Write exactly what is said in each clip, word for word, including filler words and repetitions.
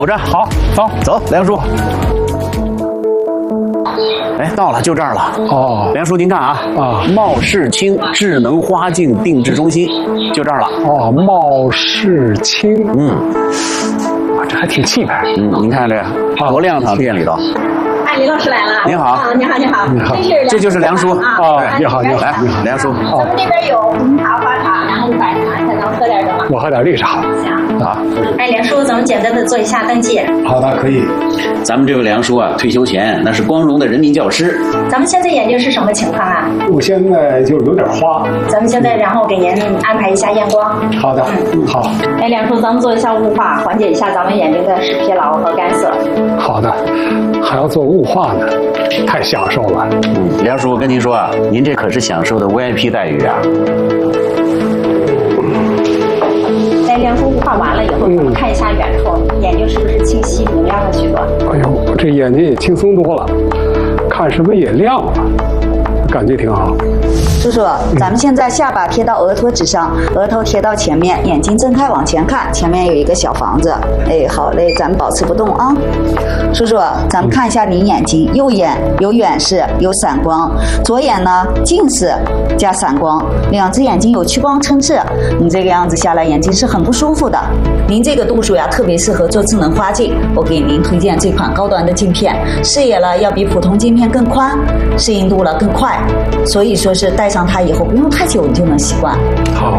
走着，好，走走，梁叔。哎，到了，就这儿了。 哦， 梁叔，您看啊， 啊， 茂世清智能花镜定制中心，就这儿了。 哦，茂世清， 嗯， 啊，这还挺气派。 嗯，您看这个多亮堂，店里头。 哎，李老师来了。 您好。 啊，你好，你好。 你好。 这就是梁叔啊。 哦，你好，你好， 来，梁叔。 咱们这边有红茶、花茶，然后白茶，看咱们喝点什么？ 我喝点绿茶。 行。 啊。 哎，梁叔，咱们简单的做一下登记。 好的，可以。 咱们这位梁叔啊，退休前那是光荣的人民教师。 咱们现在眼睛是什么情况啊？ 我现在就有点花。 咱们现在然后给您安排一下验光。 好的， 嗯， 好。 哎，梁叔，咱们做一下雾化，缓解一下咱们眼睛的视疲劳和干涩。 好的，还要做雾化呢，太享受了。 嗯，梁叔，我跟您说啊，您这可是享受的 V I P 待遇啊。 哎，梁叔，雾化完了以后，咱们看一下远处，眼睛是不是清晰明亮了许多？ 哎呦，这眼睛也轻松多了，看是不是也亮了？感觉挺好。 叔叔，咱们现在下巴贴到额托之上，额头贴到前面，眼睛睁开往前看，前面有一个小房子。哎，好嘞，咱们保持不动啊。叔叔，咱们看一下您眼睛，右眼有远视，有散光；左眼呢近视加散光，两只眼睛有屈光撑刺。你这个样子下来，眼睛是很不舒服的。您这个度数呀，特别适合做智能花镜。我给您推荐这款高端的镜片，视野了要比普通镜片更宽，适应度了更快。所以说是戴上它以后不用太久你就能习惯。 好，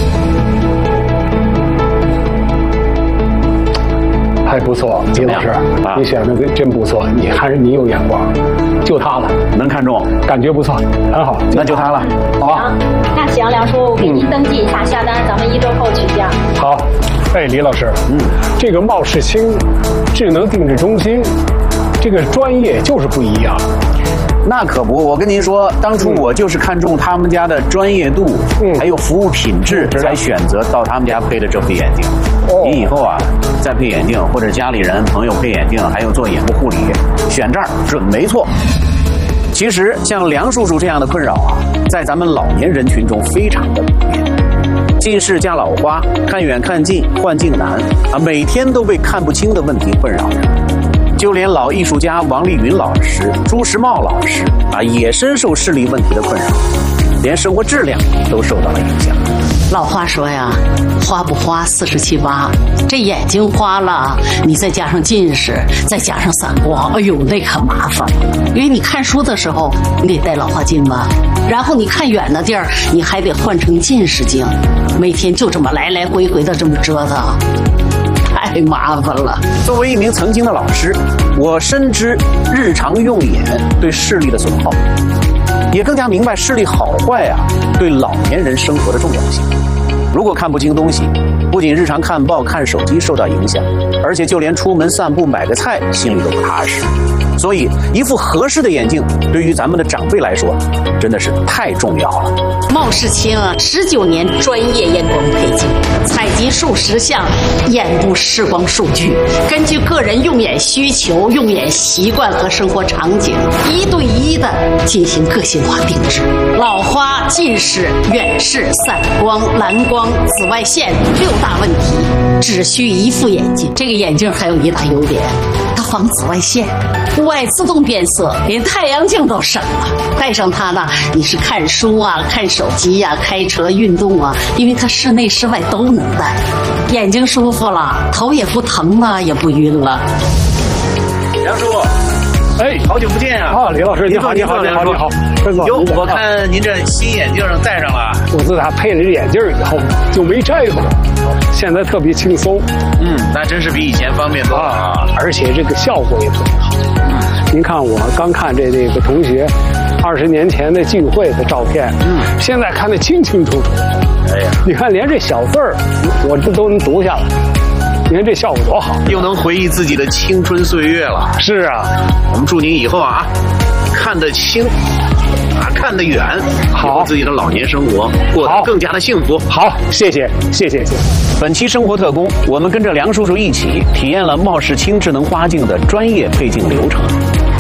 还不错，李老师， 啊、 你选的真不错，你还是你有眼光，就它了， 能看中， 感觉不错，很好， 那就它了，好吧？ 那行，梁叔，我给您登记一下，下单，咱们一周后取件。 好，哎，李老师，嗯，这个茂世清智能定制中心，这个专业就是不一样。 那可不，我跟您说，当初我就是看中他们家的专业度，嗯，还有服务品质，才选择到他们家配的这副眼镜。哦，您以后啊，再配眼镜，或者家里人朋友配眼镜，还有做眼部护理，选这儿准没错。其实像梁叔叔这样的困扰啊，在咱们老年人群中非常的普遍，近视加老花，看远看近，换镜难啊，每天都被看不清的问题困扰着。就连老艺术家王丽云老师、朱时茂老师啊，也深受视力问题的困扰，连生活质量都受到了影响。 老话说呀，花不花四十七八，这眼睛花了，你再加上近视，再加上散光，哎呦，那可麻烦了。因为你看书的时候，你得戴老花镜吧，然后你看远的地儿，你还得换成近视镜，每天就这么来来回回的这么折腾。太麻烦了。 作为一名曾经的老师，我深知日常用眼对视力的损耗，也更加明白视力好坏啊对老年人生活的重要性。如果看不清东西，不仅日常看报看手机受到影响，而且就连出门散步买个菜心里都不踏实。所以一副合适的眼镜对于咱们的长辈来说真的是太重要了。 茂世清啊，十九年专业验光配镜，采集数十项眼部视光数据，根据个人用眼需求、用眼习惯和生活场景，一对一的进行个性化定制。老花、近视、远视、散光、蓝光、紫外线六大问题，只需一副眼镜。这个眼镜还有一大优点，它防紫外线，户外自动变色，连太阳镜都省了。戴上它呢，你是看书啊、看手机呀、啊、开车、运动啊，因为它室内室外都能戴，眼睛舒服了，头也不疼了，也不晕了。 梁叔， 哎， 好久不见啊！ 啊，李老师，你好，你好，你好，你好。 哟，我看您这新眼镜戴上了。 我自打配了这眼镜以后就没摘过，现在特别轻松。 嗯，那真是比以前方便多了啊！ 而且这个效果也特别好。嗯，您看我刚看这这个同学二十年前的聚会的照片，嗯，现在看得清清楚楚。 哎呀， 你看连这小字儿，我这都能读下来。你看这效果多好， 又能回忆自己的青春岁月了。 是啊， 我们祝您以后啊，看得清，啊，看得远，好，自己的老年生活过得更加的幸福。 好，谢谢，谢谢，谢谢。 本期生活特工，我们跟着梁叔叔一起体验了茂世清智能花镜的专业配镜流程。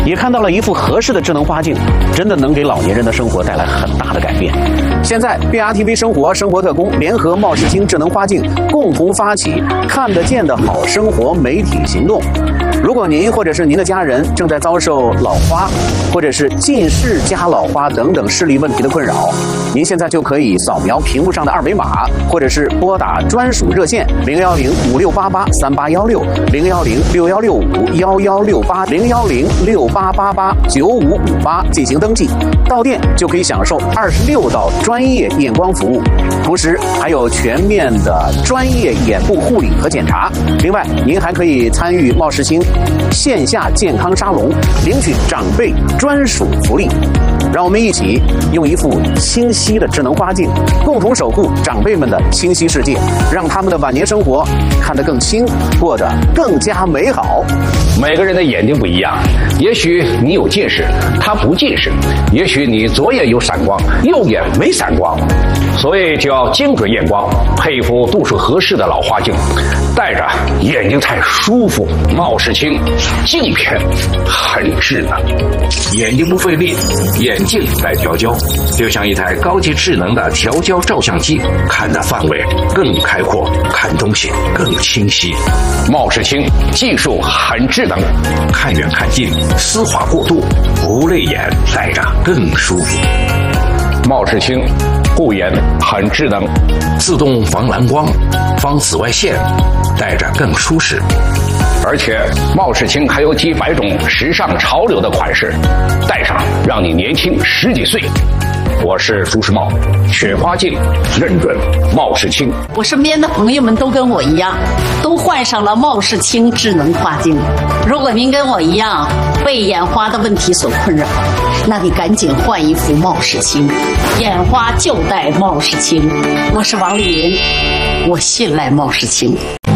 也看到了一副合适的智能花镜，真的能给老年人的生活带来很大的改变。现在 B R T V 生活生活特工联合茂世清智能花镜共同发起看得见的好生活媒体行动。如果您或者是您的家人正在遭受老花或者是近视加老花等等视力问题的困扰，您现在就可以扫描屏幕上的二维码，或者是拨打专属热线零幺零五六八八三八幺六零幺零六幺六五幺幺六八零幺零六八八八九五五八进行登记，到店就可以享受二十六道专业验光服务，同时还有全面的专业眼部护理和检查。另外，您还可以参与茂世清线下健康沙龙，领取长辈专属福利。让我们一起用一副清晰的智能花镜，共同守护长辈们的清晰世界，让他们的晚年生活看得更清，过得更加美好。 每个人的眼睛不一样，也许你有近视，他不近视；也许你左眼有散光，右眼没散光。所以就要精准验光，配一副度数合适的老花镜，戴着眼睛才舒服。茂世清镜片很智能， 眼睛不费力，眼镜带调焦，就像一台高级智能的调焦照相机，看的范围更开阔，看东西更清晰。 茂世清技术很智能， 看远看近，丝滑过渡，不累眼，戴着更舒服。 茂世清护眼很智能， 自动防蓝光、防紫外线，戴着更舒适。 而且茂世清还有几百种时尚潮流的款式，戴上让你年轻十几岁。我是朱时茂，雪花镜认准茂世清。 我身边的朋友们都跟我一样，都换上了茂世清智能花镜。如果您跟我一样被眼花的问题所困扰，那你赶紧换一副茂世清，眼花就戴茂世清。我是王丽云，我信赖茂世清。